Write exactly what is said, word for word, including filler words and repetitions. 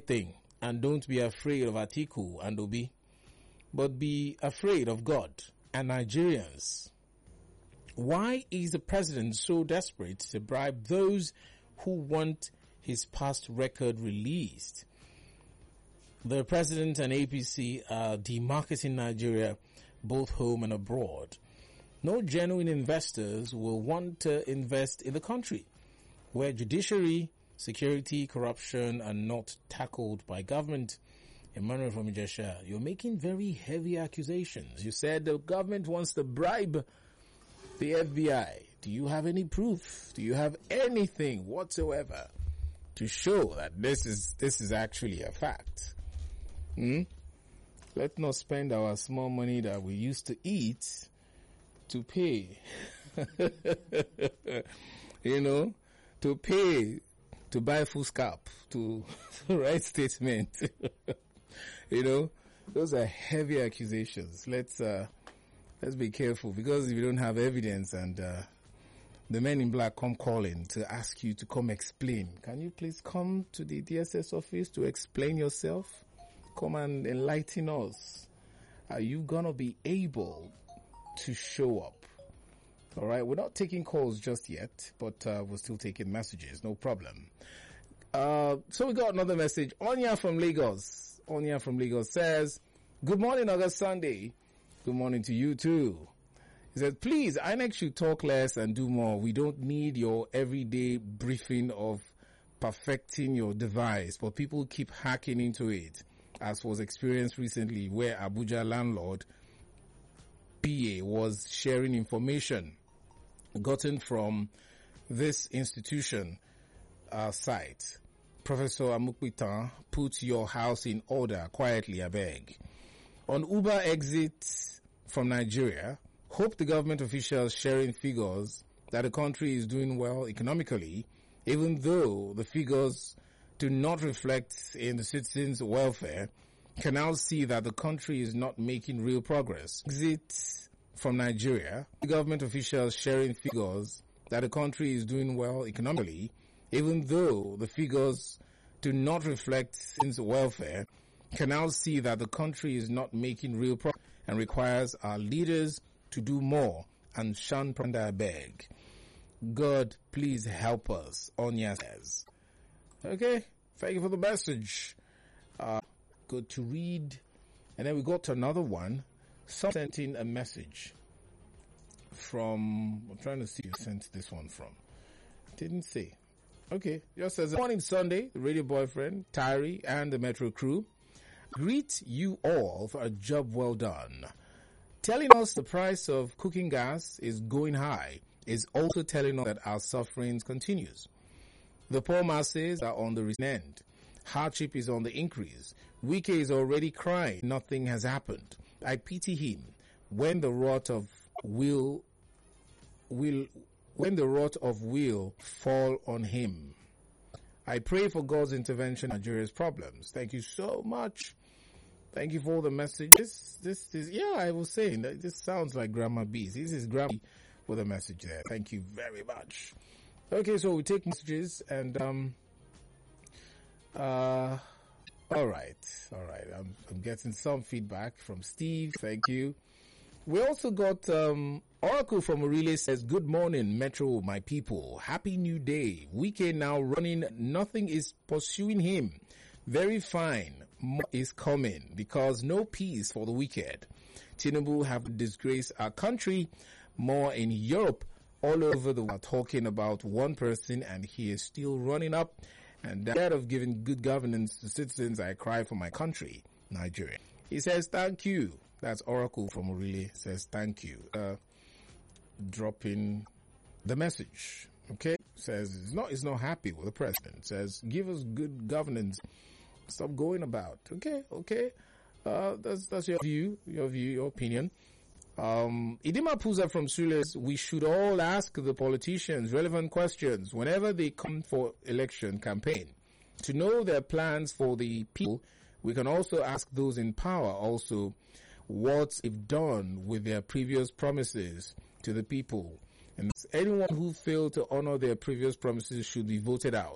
thing, and don't be afraid of Atiku and Obi, but be afraid of God and Nigerians. Why is the president so desperate to bribe those who want his past record released? The president and A P C are demarketing Nigeria both home and abroad. No genuine investors will want to invest in the country where judiciary, security, corruption are not tackled by government. Emmanuel from Ijesha, you're making very heavy accusations. You said the government wants to bribe the F B I. Do you have any proof? Do you have anything whatsoever to show that this is this is actually a fact? Hmm? Let's not spend our small money that we used to eat to pay. You know, to pay, to buy full scalp, to, to write statement. You know, those are heavy accusations. Let's uh, let's be careful, because if you don't have evidence and uh, the men in black come calling to ask you to come explain, can you please come to the D S S office to explain yourself? Come and enlighten us. Are you gonna be able to show up? All right, we're not taking calls just yet, but uh, we're still taking messages. No problem. Uh, so we got another message. Onya from Lagos. Onya from Lagos says, "Good morning, August Sunday. Good morning to you too." He said, "Please, I N E C should talk less and do more. We don't need your everyday briefing of perfecting your device, but people keep hacking into it, as was experienced recently where Abuja landlord P A was sharing information gotten from this institution uh, site. Professor Amukwitan, put your house in order quietly, I beg." On Uber exit from Nigeria, hope the government officials sharing figures that the country is doing well economically, even though the figures do not reflect in the citizens' welfare, can now see that the country is not making real progress. Exit from Nigeria, the government officials sharing figures that the country is doing well economically, even though the figures do not reflect citizens' welfare, can now see that the country is not making real progress and requires our leaders to do more and shun propaganda, beg. God, please help us, Onya says. Okay, thank you for the message. Uh, good to read. And then we got to another one. Someone sent in a message from, I'm trying to see who sent this one from. Didn't say. Okay, just says, "Good morning, Sunday, the radio boyfriend, Tyree, and the Metro crew. Greet you all for a job well done. Telling us the price of cooking gas is going high is also telling us that our sufferings continues. The poor masses are on the receiving end. Hardship is on the increase. Wike is already crying. Nothing has happened. I pity him. When the wrath of will, will, when the wrath of will fall on him. I pray for God's intervention in Nigeria's problems." Thank you so much. Thank you for all the messages. This, this is, yeah, I was saying that this sounds like Grandma B's. This is Grandma B with a message there. Thank you very much. Okay, so we take messages and, um, uh, all right, all right. I'm, I'm getting some feedback from Steve. Thank you. We also got, um, Oracle from Orile says, "Good morning, Metro, my people. Happy new day. Wike now running. Nothing is pursuing him. Very fine. More is coming because no peace for the wicked. Tinubu have disgraced our country. More in Europe, all over the world, talking about one person and he is still running up. And instead of giving good governance to citizens, I cry for my country, Nigeria." He says, "Thank you." That's Oracle from Orile says, "Thank you." Uh, dropping the message. Okay. Says it's not, it's not happy with the president. Says, "Give us good governance. Stop going about." Okay. Okay. Uh, that's, that's your view, your view, your opinion. Um, Idima Puza from Sules, "We should all ask the politicians relevant questions whenever they come for election campaign to know their plans for the people. We can also ask those in power also what they've done with their previous promises to the people. And anyone who failed to honor their previous promises should be voted out.